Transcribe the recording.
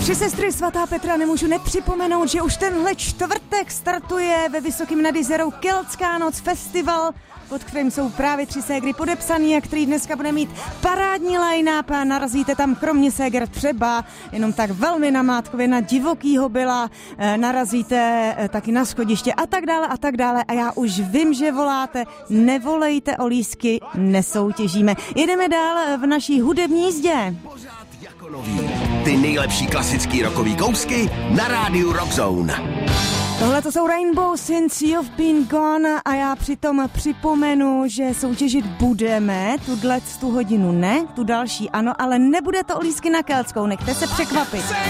Tři sestry svatá Petra nemůžu nepřipomenout, že už tenhle čtvrtek startuje ve Vysokým nad Jizerou Keltská noc festival, pod kterým jsou právě 3 ségry podepsaný a který dneska bude mít parádní line-up. Narazíte tam kromě séger třeba jenom tak velmi namátkově na Divokýho Byla, narazíte taky na Schodiště a tak dále a tak dále. A já už vím, že voláte, nevolejte o lístky, nesoutěžíme. Jedeme dál v naší hudební jízdě. Pořád jako nový. Ty nejlepší klasický rockový kousky na rádiu Rockzone. Tohle to jsou Rainbow Since You've Been Gone a já přitom připomenu, že soutěžit budeme, tu hodinu ne, tu další ano, ale nebude to o lístky na Keltskou, nechte se překvapit.